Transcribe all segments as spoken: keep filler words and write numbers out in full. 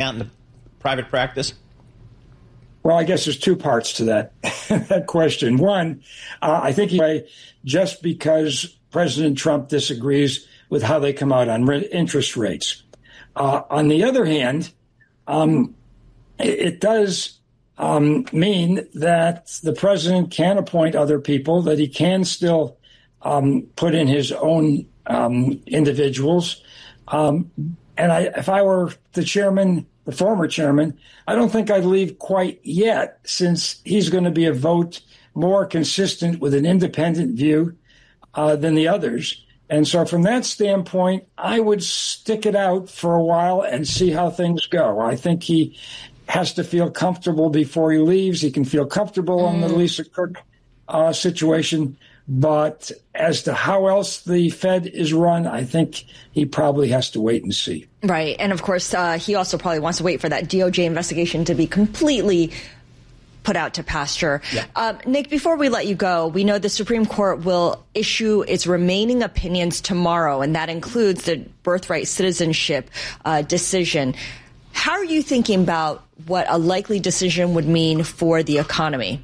out in the private practice? Well, I guess there's two parts to that, that question. One, uh, I think he, just because President Trump disagrees with how they come out on re- interest rates. Uh, on the other hand, um, it, it does um, mean that the president can appoint other people, that he can still um, put in his own um, individuals. Um, and I, if I were the chairman, the former chairman, I don't think I'd leave quite yet, since he's going to be a vote more consistent with an independent view uh, than the others. And so from that standpoint, I would stick it out for a while and see how things go. I think he has to feel comfortable before he leaves. He can feel comfortable mm. on the Lisa Cook uh, situation. But as to how else the Fed is run, I think he probably has to wait and see. Right. And of course, uh, he also probably wants to wait for that D O J investigation to be completely put out to pasture. Yeah. Uh, Nick, before we let you go, we know the Supreme Court will issue its remaining opinions tomorrow, and that includes the birthright citizenship uh, decision. How are you thinking about what a likely decision would mean for the economy?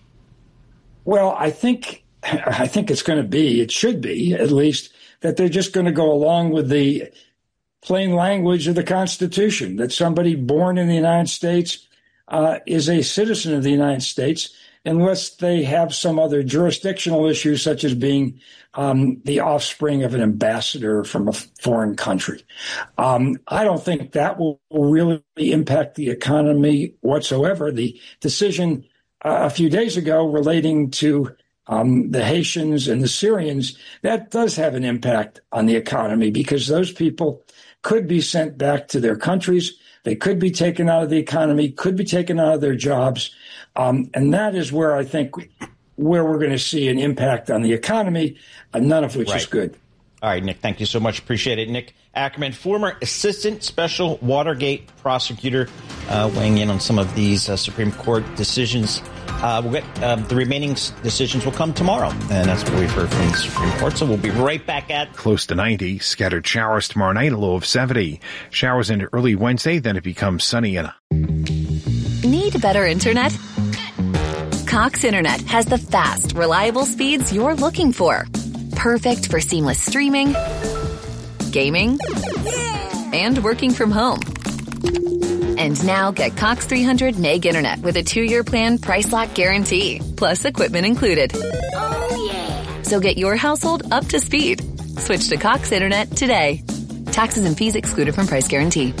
Well, I think I think it's going to be, it should be at least, that they're just going to go along with the plain language of the Constitution, that somebody born in the United States uh, is a citizen of the United States, unless they have some other jurisdictional issues, such as being um, the offspring of an ambassador from a foreign country. Um, I don't think that will really impact the economy whatsoever. The decision uh, a few days ago relating to Um, the Haitians and the Syrians, that does have an impact on the economy, because those people could be sent back to their countries. They could be taken out of the economy, could be taken out of their jobs. Um, and that is where I think where we're going to see an impact on the economy, uh, none of which right. is good. All right, Nick, thank you so much. Appreciate it. Nick Ackerman, former assistant special Watergate prosecutor, uh, weighing in on some of these uh, Supreme Court decisions. Uh, we'll get uh, the remaining decisions will come tomorrow, and that's what we've heard from the Supreme Court. So we'll be right back at close to ninety. Scattered showers tomorrow night, a low of seventy. Showers into early Wednesday, then it becomes sunny and. Need better internet? Cox Internet has the fast, reliable speeds you're looking for. Perfect for seamless streaming, gaming, and working from home. And now get Cox three hundred meg internet with a two-year plan, price lock guarantee, plus equipment included. Oh, yeah. So get your household up to speed. Switch to Cox Internet today. Taxes and fees excluded from price guarantee.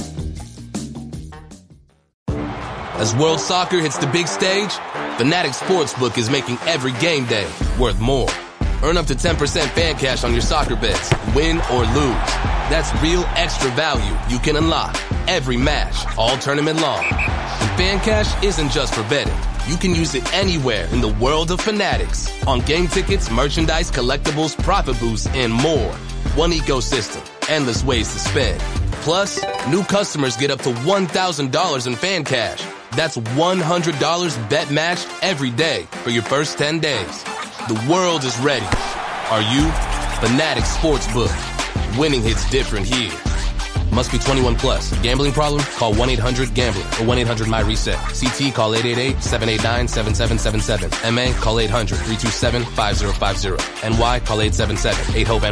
As World Soccer hits the big stage, Fanatics Sportsbook is making every game day worth more. Earn up to ten percent fan cash on your soccer bets, win or lose. That's real extra value you can unlock every match, all tournament long. And fan cash isn't just for betting. You can use it anywhere in the world of Fanatics. On game tickets, merchandise, collectibles, profit boosts, and more. One ecosystem, endless ways to spend. Plus, new customers get up to one thousand dollars in fan cash. That's one hundred dollars bet match every day for your first ten days. The world is ready. Are you? Fanatics Sportsbook. Winning hits different here. Must be twenty-one plus. Gambling problem? Call one eight hundred gambler or one eight hundred my reset. C T call eight eight eight, seven eight nine, seven seven seven seven. M A call eight hundred, three two seven, five zero five zero. N Y call eight seven seven, eight hope